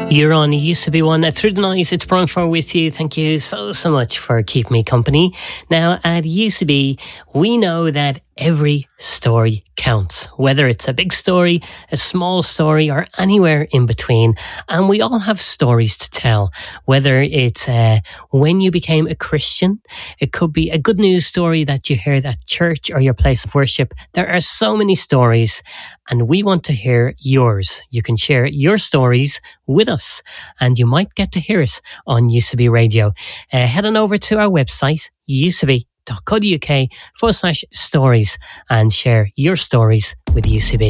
You're on Used to Be One through the night. It's Brian Farr with you. Thank you so much for keeping me company. Now, at Used to Be, we know that every story counts, whether it's a big story, a small story, or anywhere in between. And we all have stories to tell, whether it's when you became a Christian, it could be a good news story that you heard at church or your place of worship. There are so many stories, and we want to hear yours. You can share your stories with us, and you might get to hear it on Used to Be Radio. Head on over to our website, used2be.co.uk/stories, and share your stories with UCB.